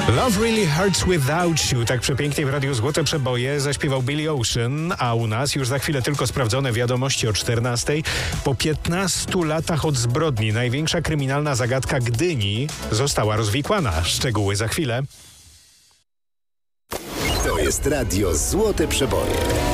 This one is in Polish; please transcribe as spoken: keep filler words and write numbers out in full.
Love Really Hurts Without You. Tak przepięknie w Radiu Złote Przeboje zaśpiewał Billy Ocean, a u nas już za chwilę tylko sprawdzone wiadomości o czternastej. Po piętnastu latach od zbrodni największa kryminalna zagadka Gdyni została rozwikłana. Szczegóły za chwilę. To jest Radio Złote Przeboje.